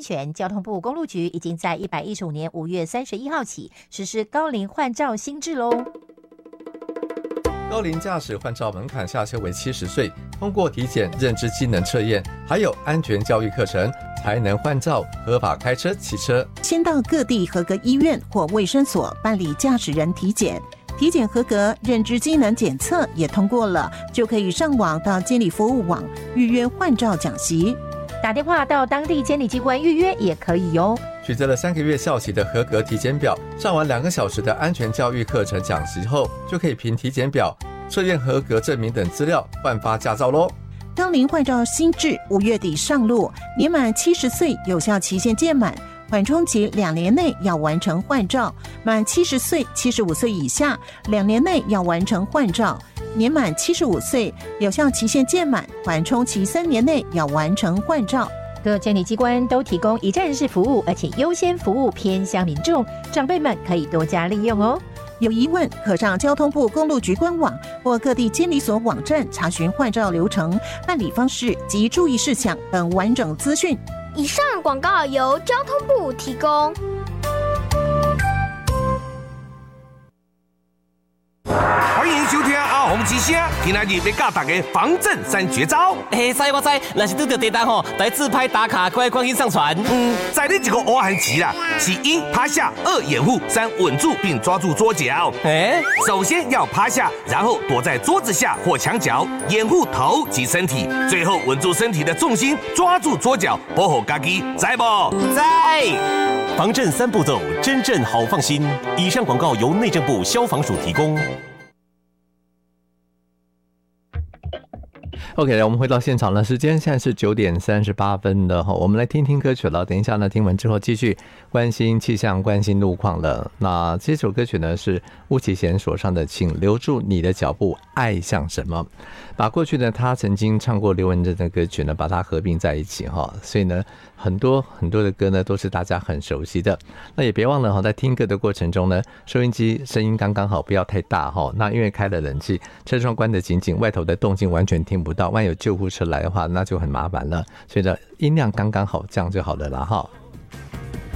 选，交通部公路局已经在115年5月31号起实施高龄换照新制喽。 高龄驾驶换照门槛下修为70岁，通过体检、认知机能测验，还有安全教育课程，才能换照合法开车骑车。 先到各地合格医院或卫生所办理驾驶人体检，体检合格，认知机能检测也通过了，就可以上网到监理服务网预约换照讲习。 打电话到当地监理机关预约也可以哟。 取得了3个月效期的合格体检表，上完2个小时的安全教育课程讲习后，就可以凭体检表、测验合格证明等资料换发驾照咯。 高龄换照新制5月底上路，年满70岁有效期限届满，缓冲期2年内要完成换照，满70岁、75岁以下2年内要完成换照，年满75岁有效期限届满，缓冲期3年内要完成换照。 各监理机关都提供一站式服务，而且优先服务偏乡民众，长辈们可以多加利用哦。 有疑问可上交通部公路局官网或各地监理所网站查询换照流程、办理方式及注意事项等完整资讯。 以上广告由交通部提供。 欢迎收听阿红之声，今仔日要教大家防震3绝招。 知我知，若是拄到地震吼，来自拍打卡，快关心上传。 在你这个乌汉棋啦，是1趴下，2掩护，3稳住并抓住桌角。首先要趴下，然后躲在桌子下或墙角，掩护头及身体，最后稳住身体的重心，抓住桌角，保护家己，知不？ 在。防震3步骤，真正好放心。以上广告由内政部消防署提供。 OK， 我们回到现场了，时间现在是9点38分了，我们来听听歌曲了。等一下呢，听完之后继续关心气象、关心路况了。那这首歌曲呢是巫启贤所唱的《请留住你的脚步，爱像什么》。把过去呢他曾经唱过刘文正的歌曲呢，把它合并在一起哈，所以呢很多的歌呢都是大家很熟悉的。那也别忘了在听歌的过程中呢，收音机声音刚刚好，不要太大哈。那因为开了冷气，车窗关得紧紧，外头的动静完全听不到，万一有救护车来的话，那就很麻烦了。所以呢，音量刚刚好，这样就好了啦哈。